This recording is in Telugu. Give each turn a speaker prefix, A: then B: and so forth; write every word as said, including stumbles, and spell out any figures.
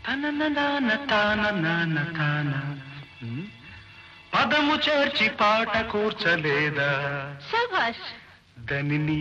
A: తనననాన తాననాన తాన పదము చేర్చి పాట కూర్చలేదా
B: శభాష్.
A: దని